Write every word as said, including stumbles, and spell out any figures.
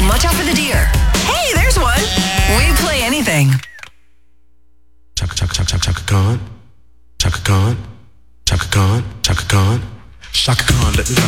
And watch out for the deer. Hey, there's one. We play anything. Chaka chaka chaka chaka chaka Khan, Chaka Khan, Chaka Khan, Chaka Khan, Chaka Khan. Let me